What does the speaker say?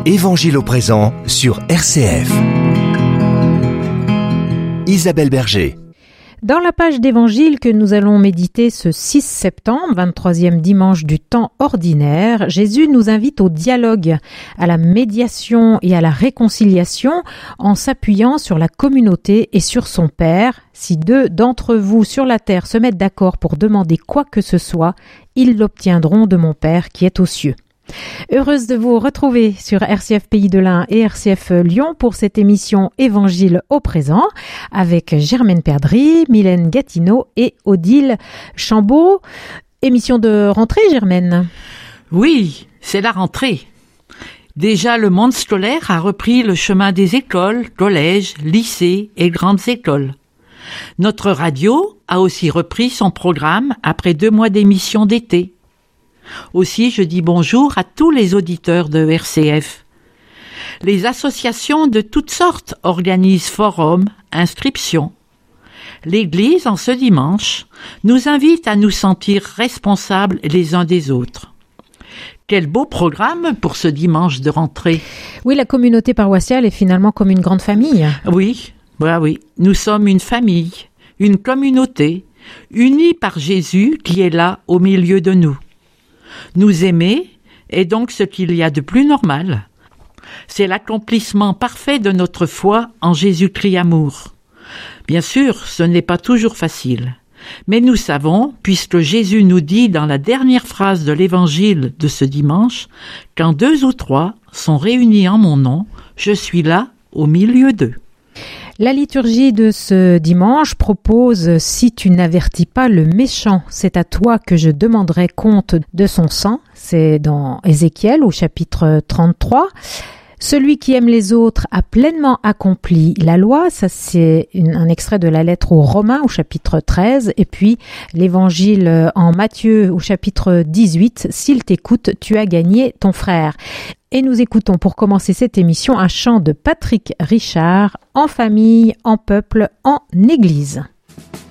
Évangile au présent sur RCF. Isabelle Berger. Dans la page d'Évangile que nous allons méditer ce 6 septembre, 23e dimanche du temps ordinaire, Jésus nous invite au dialogue, à la médiation et à la réconciliation en s'appuyant sur la communauté et sur son Père. Si deux d'entre vous sur la terre se mettent d'accord pour demander quoi que ce soit, ils l'obtiendront de mon Père qui est aux cieux. Heureuse de vous retrouver sur RCF Pays de l'Ain et RCF Lyon pour cette émission Évangile au présent avec Germaine Perdry, Mylène Gatineau et Odile Chambaud. Émission de rentrée, Germaine? Oui, c'est la rentrée. Déjà, le monde scolaire a repris le chemin des écoles, collèges, lycées et grandes écoles. Notre radio a aussi repris son programme après 2 mois d'émission d'été. Aussi, je dis bonjour à tous les auditeurs de RCF. Les associations de toutes sortes organisent forums, inscriptions. L'Église, en ce dimanche, nous invite à nous sentir responsables les uns des autres. Quel beau programme pour ce dimanche de rentrée. Oui, la communauté paroissiale est finalement comme une grande famille. Oui, nous sommes une famille, une communauté, unie par Jésus qui est là au milieu de nous. Nous aimer est donc ce qu'il y a de plus normal. C'est l'accomplissement parfait de notre foi en Jésus-Christ amour. Bien sûr, ce n'est pas toujours facile. Mais nous savons, puisque Jésus nous dit dans la dernière phrase de l'Évangile de ce dimanche, « Quand 2 ou 3 sont réunis en mon nom, je suis là au milieu d'eux. » La liturgie de ce dimanche propose « Si tu n'avertis pas le méchant, c'est à toi que je demanderai compte de son sang ». C'est dans Ézéchiel au chapitre 33. Celui qui aime les autres a pleinement accompli la loi. Ça, c'est un extrait de la lettre aux Romains au chapitre 13. Et puis, l'évangile en Matthieu au chapitre 18. « S'il t'écoute, tu as gagné ton frère ». Et nous écoutons pour commencer cette émission un chant de Patrick Richard, En famille, en peuple, en église.